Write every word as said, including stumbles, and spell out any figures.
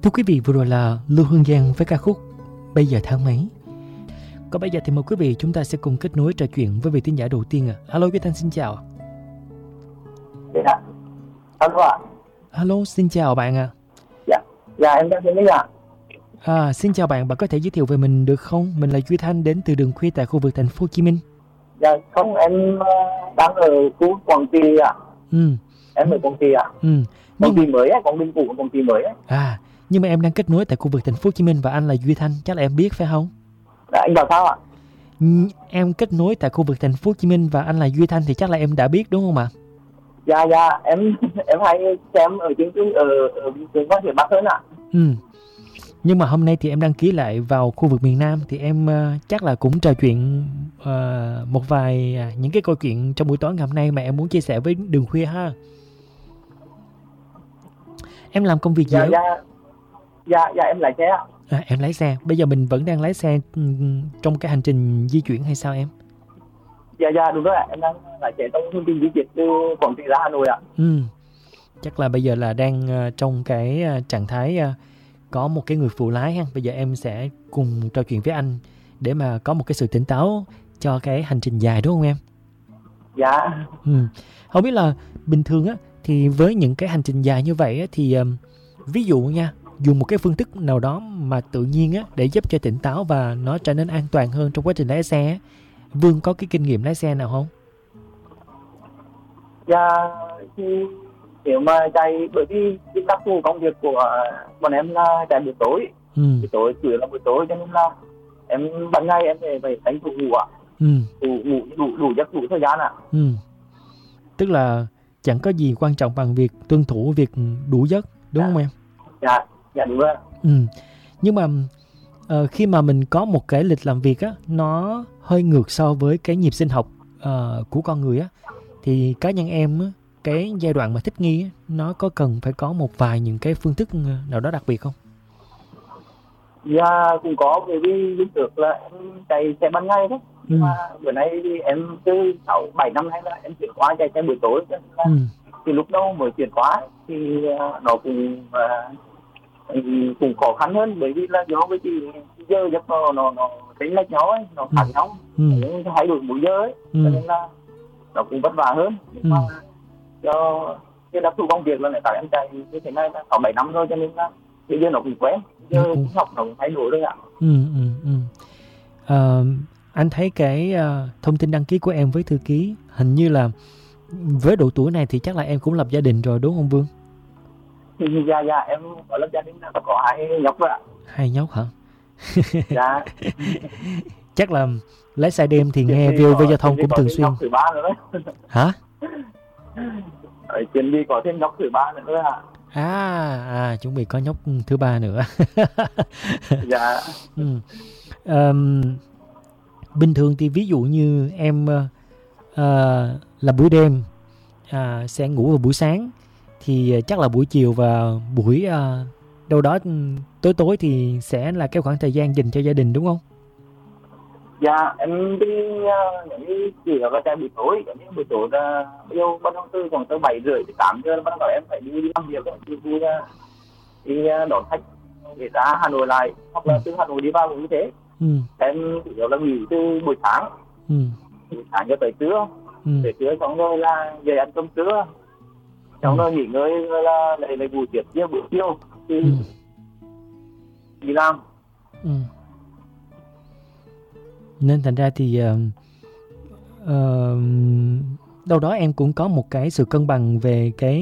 Thưa quý vị, vừa rồi là Lưu Hương Giang với ca khúc Bây Giờ Tháng Mấy. Còn bây giờ thì mời quý vị chúng ta sẽ cùng kết nối trò chuyện với vị thính giả đầu tiên. À. Alo, Duy Thanh xin chào. Dạ. Alo ạ. Alo, xin chào bạn ạ. À. Dạ, dạ em đang nghe ạ. À, xin chào bạn, bạn có thể giới thiệu về mình được không? Mình là Duy Thanh đến từ Đường Khuya tại khu vực thành phố Hồ Chí Minh. Dạ, không, em đang ở khu Quảng Trị ạ. Ừ. Em ở Quảng Trị ạ. Ừ. Quảng Trị mới á, Quảng Bình cũ, Quảng Trị mới á. À, nhưng mà em đang kết nối tại khu vực thành phố Hồ Chí Minh và anh là Duy Thanh, chắc là em biết phải không? Dạ, anh bảo sao ạ? Em kết nối tại khu vực thành phố Hồ Chí Minh và anh là Duy Thanh thì chắc là em đã biết đúng không ạ? Dạ dạ, em em hay xem ở chương trình ở ở trường Văn Hiệp Bắc hơn ạ. Ừ. Nhưng mà hôm nay thì em đăng ký lại vào khu vực miền Nam thì em uh, chắc là cũng trò chuyện uh, một vài uh, những cái câu chuyện trong buổi tối ngày hôm nay mà em muốn chia sẻ với Đường Khuya ha. Em làm công việc gì? Dạ dạ. Dạ dạ em lái xe ạ. À, em lái xe. Bây giờ mình vẫn đang lái xe trong cái hành trình di chuyển hay sao em? Dạ dạ đúng rồi ạ, em đang lái xe trong hành trình di chuyển từ Quảng Trị ra Hà Nội ạ. Ừ. Chắc là bây giờ là đang uh, trong cái uh, trạng thái uh, có một cái người phụ lái ha. Bây giờ em sẽ cùng trò chuyện với anh để mà có một cái sự tỉnh táo cho cái hành trình dài đúng không em? Dạ. Ừ. Không biết là bình thường á thì với những cái hành trình dài như vậy á thì um, ví dụ nha, dùng một cái phương thức nào đó mà tự nhiên á để giúp cho tỉnh táo và nó trở nên an toàn hơn trong quá trình lái xe á. Vương có cái kinh nghiệm lái xe nào không? Dạ thì nếu mà chạy, bởi vì cái đặc thù công việc của bọn em là chạy buổi tối. Ừ. Buổi tối chủ yếu là buổi tối cho nên là em ban ngày em phải phải đánh thủ ngủ ạ. Ừ. Ngủ ngủ đủ đủ giấc đủ thời gian ạ. Ừ. Tức là chẳng có gì quan trọng bằng việc tuân thủ việc đủ giấc đúng dạ. không em? Dạ, dạ đúng rồi. Ừ. Nhưng mà uh, khi mà mình có một cái lịch làm việc á nó hơi ngược so với cái nhịp sinh học uh, của con người á thì cá nhân em á, cái giai đoạn mà thích nghi á, nó có cần phải có một vài những cái phương thức nào đó đặc biệt không? Dạ cũng có, bởi vì lúc trước là em chạy xe ban ngày đó. Nhưng ừ. mà bữa nay thì em từ sáu bảy năm nay là em chuyển qua chạy xe buổi tối cho nên là ừ. thì lúc đầu mới chuyển qua thì nó cũng uh, cũng khó khăn hơn, bởi vì là do với cái giờ giấc nó nó nó tính lệch nhau ấy, nó khác ừ. nhau, ừ. thay đổi múi giờ ấy, ừ. cho nên là nó cũng vất vả hơn. Nhưng ừ. mà do cái đặc thù công việc là tại em chạy như thế này là sáu bảy năm rồi cho nên là bây giờ nó cũng quen, giờ ừ. cũng học nó cũng thay đổi rồi ạ. Ừ, ừ, ừ. À, anh thấy cái uh, thông tin đăng ký của em với thư ký hình như là với độ tuổi này thì chắc là em cũng lập gia đình rồi đúng không Vương? Dạ dạ em có lập gia đình, là có hai nhóc rồi ạ. Hai nhóc hả? Dạ. Chắc là lái xe đêm thì nghe vê o vê giao thông cũng thường xuyên. Thứ ba nữa đấy. Hả? Chuẩn bị có thêm nhóc thứ ba nữa đấy ạ. À, à chuẩn bị có nhóc thứ ba nữa. Dạ. Ừ. Um, bình thường thì ví dụ như em uh, là buổi đêm uh, sẽ ngủ vào buổi sáng thì chắc là buổi chiều và buổi uh, đâu đó tối tối thì sẽ là cái khoảng thời gian dành cho gia đình đúng không? Dạ em đi những cái chỉ là chạy buổi tối, những buổi tối là bây giờ bắt đầu từ khoảng từ bảy rưỡi đến tám giờ bắt đầu em phải đi làm việc rồi, đi đi, đi đón khách để ra Hà Nội lại, hoặc là ừ. từ Hà Nội đi vào cũng như thế. Ừ. Em chủ yếu là nghỉ từ buổi sáng, ừ. buổi sáng cho tới trưa, ừ. tới trưa xong rồi là về ăn cơm trưa, xong ừ. rồi nghỉ ngơi là lại lại ngủ tiếp chiều buổi chiều thì ừ. đi làm. Ừ. Nên thành ra thì uh, uh, đâu đó em cũng có một cái sự cân bằng về cái